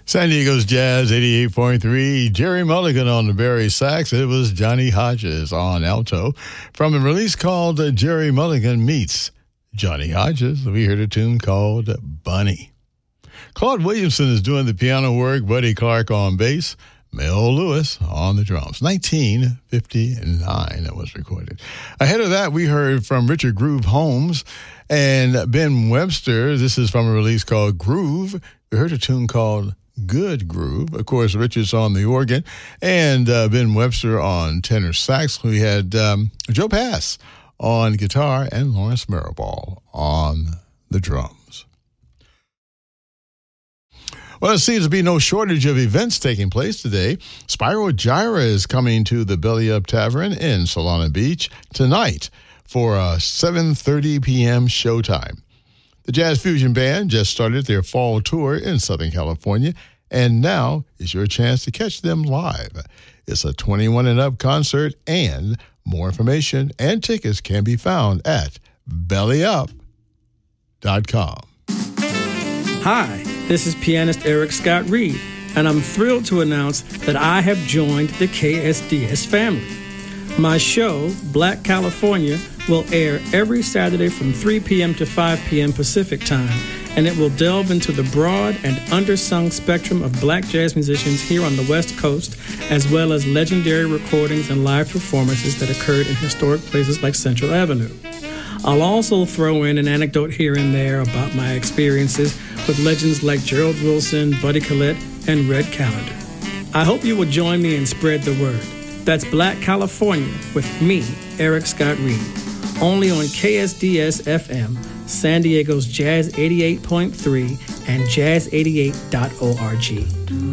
San Diego's Jazz 88.3. Jerry Mulligan on the Barry sax. It was Johnny Hodges on alto. From a release called Jerry Mulligan Meets Johnny Hodges, we heard a tune called Bunny. Claude Williamson is doing the piano work. Buddy Clark on bass. Mel Lewis on the drums. 1959 that was recorded. Ahead of that, we heard from Richard Groove Holmes and Ben Webster. This is from a release called Groove. We heard a tune called Good Groove. Of course, Richard's on the organ and Ben Webster on tenor sax. We had Joe Pass on guitar and Lawrence Marable on the drums. Well, there seems to be no shortage of events taking place today. Spyro Gyra is coming to the Belly Up Tavern in Solana Beach tonight for a 7:30 p.m. showtime. The Jazz Fusion Band just started their fall tour in Southern California, and now is your chance to catch them live. It's a 21 and up concert, and more information and tickets can be found at bellyup.com. Hi, this is pianist Eric Scott Reed, and I'm thrilled to announce that I have joined the KSDS family. My show, Black California, will air every Saturday from 3 p.m. to 5 p.m. Pacific Time, and it will delve into the broad and undersung spectrum of black jazz musicians here on the West Coast, as well as legendary recordings and live performances that occurred in historic places like Central Avenue. I'll also throw in an anecdote here and there about my experiences with legends like Gerald Wilson, Buddy Collette, and Red Callender. I hope you will join me and spread the word. That's Black California with me, Eric Scott Reed, only on KSDS-FM, San Diego's Jazz 88.3 and jazz88.org.